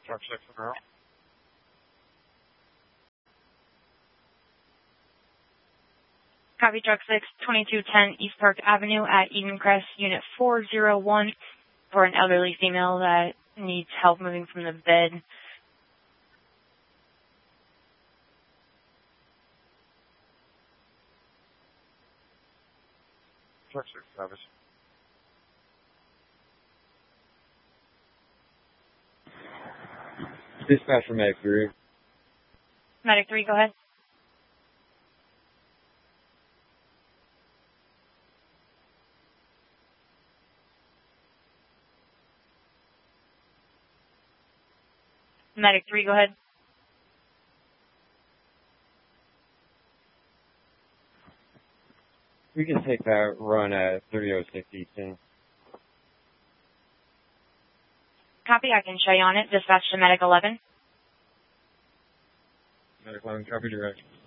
Truck 6 Monroe. Copy Truck 6, 2210 East Park Avenue at Edencrest, Unit 401, for an elderly female that needs help moving from the bed. Truck 6 Travis. Dispatch from Medic 3. Medic 3, go ahead. Medic 3, go ahead. We can take that run at 3006 Easton. Copy, I can show you on it. Dispatch to Medic 11. Medic 11, copy direct.